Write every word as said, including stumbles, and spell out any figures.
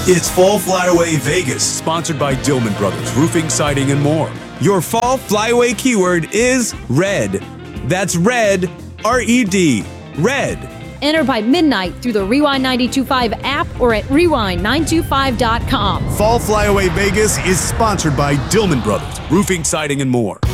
It's Fall Flyaway Vegas, sponsored by Dillman Brothers Roofing, Siding, and more. Your Fall Flyaway keyword is red. That's red, R E D, red. Enter by midnight through the Rewind nine two five app or at rewind nine two five dot com. Fall Flyaway Vegas is sponsored by Dillman Brothers Roofing, Siding, and more.